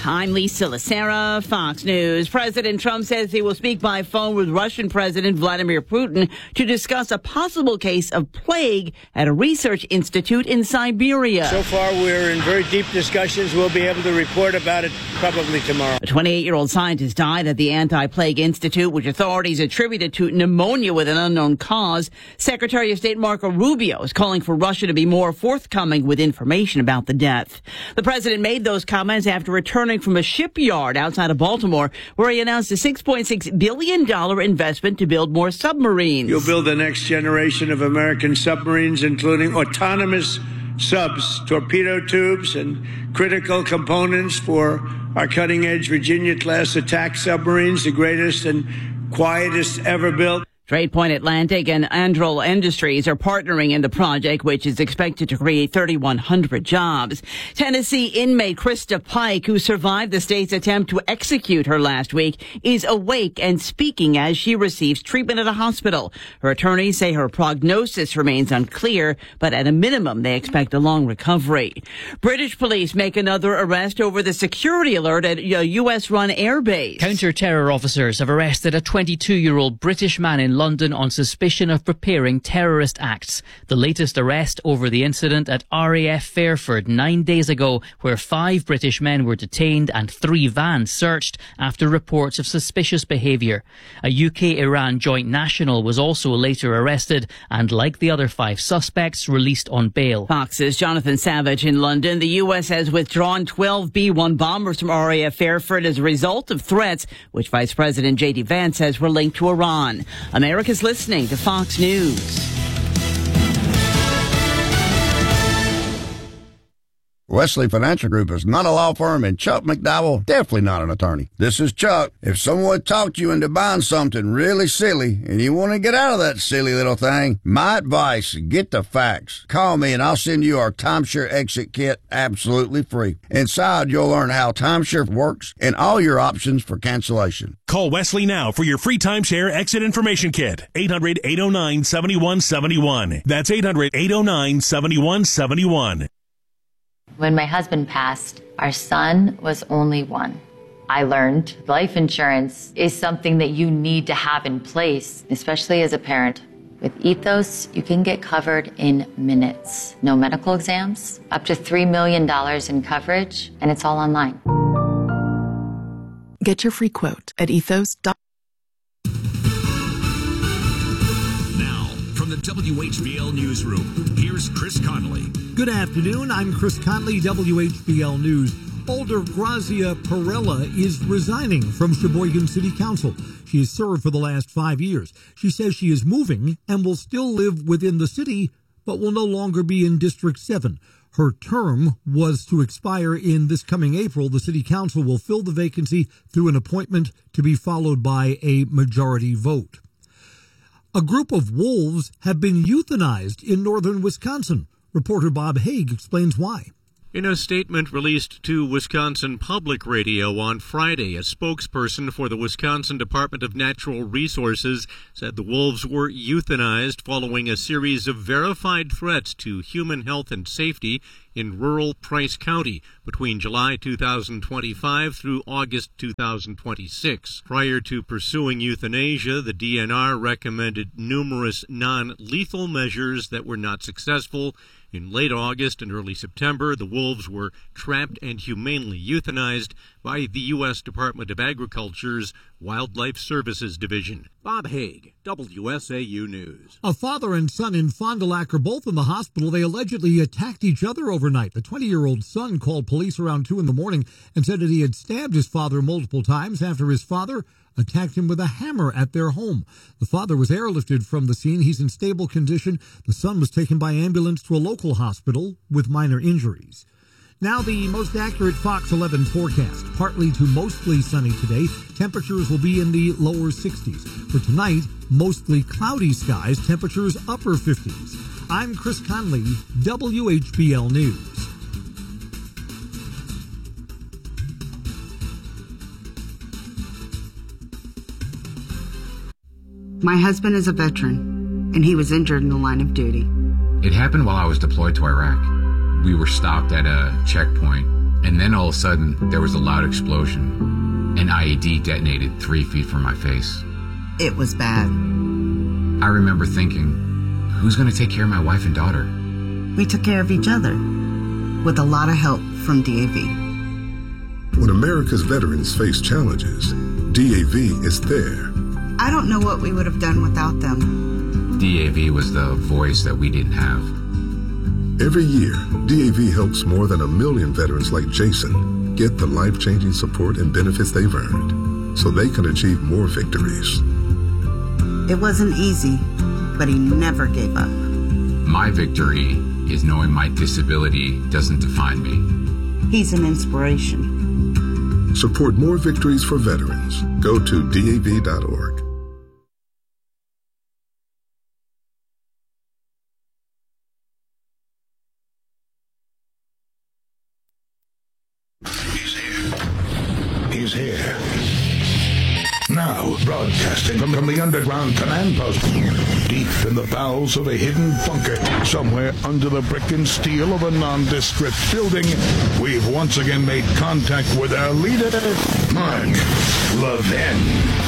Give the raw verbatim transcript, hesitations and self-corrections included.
I'm Lisa Lacera, Fox News. President Trump says he will speak by phone with Russian President Vladimir Putin to discuss a possible case of plague at a research institute in Siberia. So far, we're in very deep discussions. We'll be able to report about it probably tomorrow. A twenty-eight-year-old scientist died at the Anti-Plague Institute, which authorities attributed to pneumonia with an unknown cause. Secretary of State Marco Rubio is calling for Russia to be more forthcoming with information about the death. The president made those comments after returning from a shipyard outside of Baltimore, where he announced a six point six billion dollars investment to build more submarines. You'll build the next generation of American submarines, including autonomous subs, torpedo tubes, and critical components for our cutting-edge Virginia-class attack submarines, the greatest and quietest ever built. Trade Point Atlantic and Androl Industries are partnering in the project, which is expected to create thirty-one hundred jobs. Tennessee inmate Krista Pike, who survived the state's attempt to execute her last week, is awake and speaking as she receives treatment at a hospital. Her attorneys say her prognosis remains unclear, but at a minimum, they expect a long recovery. British police make another arrest over the security alert at a U S-run airbase. Counter-terror officers have arrested a twenty-two-year-old British man in London on suspicion of preparing terrorist acts. The latest arrest over the incident at R A F Fairford nine days ago, where five British men were detained and three vans searched after reports of suspicious behaviour. A U K-Iran joint national was also later arrested and, like the other five suspects, released on bail. Fox's Jonathan Savage in London. The U S has withdrawn twelve B one bombers from R A F Fairford as a result of threats which Vice President J D Vance says were linked to Iran. America's listening to Fox News. Wesley Financial Group is not a law firm, and Chuck McDowell definitely not an attorney. This is Chuck. If someone talked you into buying something really silly and you want to get out of that silly little thing, my advice, get the facts. Call me and I'll send you our timeshare exit kit absolutely free. Inside, you'll learn how timeshare works and all your options for cancellation. Call Wesley now for your free timeshare exit information kit. eight hundred, eight oh nine, seven one seven one. That's eight hundred, eight oh nine, seven one seven one. When my husband passed, our son was only one. I learned life insurance is something that you need to have in place, especially as a parent. With Ethos, you can get covered in minutes. No medical exams, up to three million dollars in coverage, and it's all online. Get your free quote at ethos dot com. Now, from the W H B L Newsroom, here's Chris Conley. Good afternoon. I'm Chris Conley, W H B L News. Alder Grazia Perella is resigning from Sheboygan City Council. She has served for the last five years. She says she is moving and will still live within the city, but will no longer be in District seven. Her term was to expire in this coming April. The city council will fill the vacancy through an appointment to be followed by a majority vote. A group of wolves have been euthanized in northern Wisconsin. Reporter Bob Haig explains why. In a statement released to Wisconsin Public Radio on Friday, a spokesperson for the Wisconsin Department of Natural Resources said the wolves were euthanized following a series of verified threats to human health and safety in rural Price County between July two thousand twenty-five through August two thousand twenty-six. Prior to pursuing euthanasia, the D N R recommended numerous non-lethal measures that were not successful. In late August and early September, the wolves were trapped and humanely euthanized by the U S Department of Agriculture's Wildlife Services Division. Bob Haig, W S A U News. A father and son in Fond du Lac are both in the hospital. They allegedly attacked each other overnight. The twenty-year-old son called police around two in the morning and said that he had stabbed his father multiple times after his father attacked him with a hammer at their home. The father was airlifted from the scene. He's in stable condition. The son was taken by ambulance to a local hospital with minor injuries. Now the most accurate Fox eleven forecast. Partly to mostly sunny today. Temperatures will be in the lower sixties. For tonight, mostly cloudy skies. Temperatures upper fifties. I'm Chris Conley, W H B L News. My husband is a veteran, and he was injured in the line of duty. It happened while I was deployed to Iraq. We were stopped at a checkpoint, And then all of a sudden, there was a loud explosion. An I E D detonated three feet from my face. It was bad. I remember thinking, who's going to take care of my wife and daughter? We took care of each other, with a lot of help from D A V. When America's veterans face challenges, D A V is there. I don't know what we would have done without them. D A V was the voice that we didn't have. Every year, D A V helps more than a million veterans like Jason get the life-changing support and benefits they've earned so they can achieve more victories. It wasn't easy, but he never gave up. My victory is knowing my disability doesn't define me. He's an inspiration. Support more victories for veterans. Go to D A V dot org. He's here. He's here. Now, broadcasting from, from the underground command post, deep in the bowels of a hidden bunker, somewhere under the brick and steel of a nondescript building, we've once again made contact with our leader, Mark Levin.